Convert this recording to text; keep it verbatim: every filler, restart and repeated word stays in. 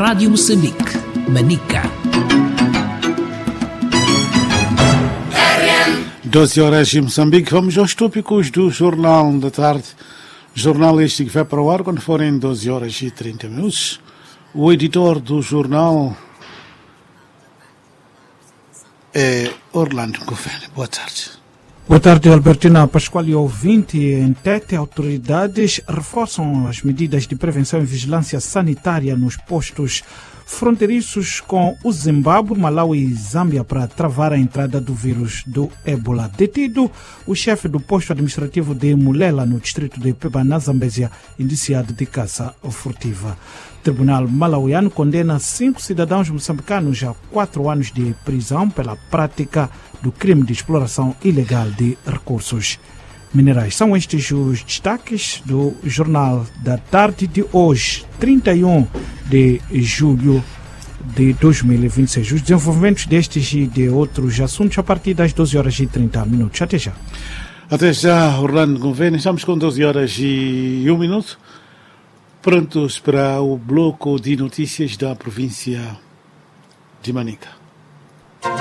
Rádio Moçambique, Manica. doze horas em Moçambique. Vamos aos tópicos do Jornal da Tarde. Jornal este que vai para o ar quando forem doze horas e trinta minutos. O editor do jornal é Orlando Gouveia. Boa tarde. Boa tarde, Albertina Pascoal e ouvinte. Em Tete, autoridades reforçam as medidas de prevenção e vigilância sanitária nos postos fronteiriços com o Zimbábue, Malawi e Zâmbia para travar a entrada do vírus do ébola. Detido o chefe do posto administrativo de Mulela, no distrito de Peba, na Zambésia, indiciado de caça furtiva. O Tribunal malauiano condena cinco cidadãos moçambicanos a quatro anos de prisão pela prática do crime de exploração ilegal de recursos minerais. São estes os destaques do Jornal da Tarde de hoje, trinta e um de julho de dois mil e vinte e seis. Os desenvolvimentos destes e de outros assuntos a partir das doze horas e trinta minutos. Até já. Até já, Orlando Gouveia. Estamos com doze horas e um minuto. Prontos para o bloco de notícias da província de Manica.